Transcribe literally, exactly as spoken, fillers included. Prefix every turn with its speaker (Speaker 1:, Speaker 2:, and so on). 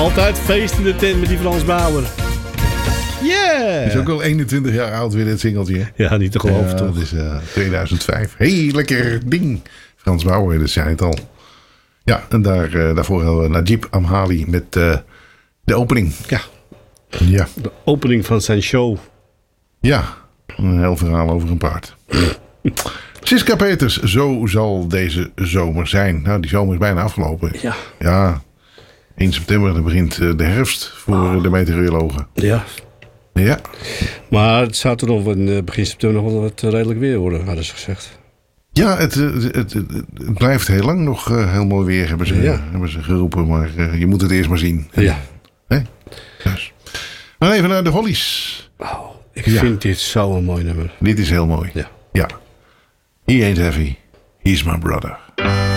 Speaker 1: Altijd feest in de tent met die Frans Bauer. Yeah!
Speaker 2: Is ook al eenentwintig jaar oud weer dit singeltje.
Speaker 1: Ja, niet te geloven
Speaker 2: ja,
Speaker 1: toch.
Speaker 2: Dat is uh, tweeduizend vijf. Hey, lekker ding. Frans Bauer, dat zei het al. Ja, en daar, uh, daarvoor hadden we Najib Amhali met uh, de opening.
Speaker 1: Ja.
Speaker 2: Ja.
Speaker 1: De opening van zijn show.
Speaker 2: Ja, een heel verhaal over een paard. Siska Peters, zo zal deze zomer zijn. Nou, die zomer is bijna afgelopen.
Speaker 1: Ja.
Speaker 2: Ja, één september dan begint de herfst voor oh. de meteorologen.
Speaker 1: Ja.
Speaker 2: Ja.
Speaker 1: Maar het zou toch nog in begin september nog wel wat redelijk weer worden, hadden ze gezegd.
Speaker 2: Ja, het, het, het, het blijft heel lang nog uh, heel mooi weer, hebben ze, ja. hebben ze geroepen. Maar uh, je moet het eerst maar zien.
Speaker 1: Ja.
Speaker 2: Nee? Dus. Maar even naar de Hollies.
Speaker 1: Oh, ik ja. vind dit zo'n mooi nummer.
Speaker 2: Dit is heel mooi.
Speaker 1: Ja.
Speaker 2: Ja. He ain't heavy. He's my brother.